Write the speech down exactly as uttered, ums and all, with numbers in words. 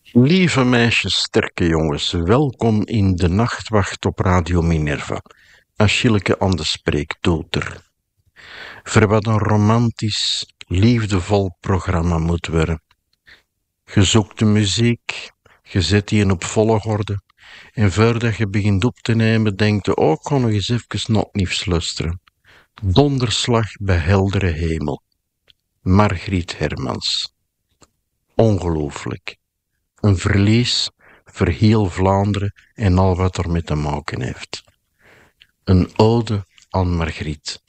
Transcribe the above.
Lieve meisjes, sterke jongens, welkom in de nachtwacht op Radio Minerva. Achilleke aan de spreektoeter. Voor wat een romantisch, liefdevol programma moet worden. Je zoekt de muziek, je zet die op volgorde, en voordat je begint op te nemen, denkt je, oh, kon nog eens even nog nieuws luisteren. Donderslag bij heldere hemel. Margriet Hermans. Ongelooflijk. Een verlies voor heel Vlaanderen en al wat er mee te maken heeft. Een ode aan Margriet.